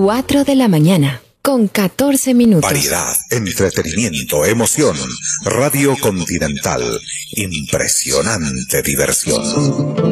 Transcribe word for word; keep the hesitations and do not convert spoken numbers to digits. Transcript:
cuatro de la mañana, con catorce minutos. Variedad, entretenimiento, emoción. Radio Continental. Impresionante diversión.